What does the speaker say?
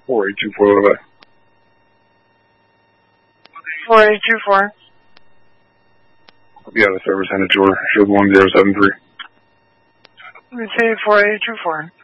4824. 4824. Yeah, the service ended tour. Shield 1073. Let me say 4824.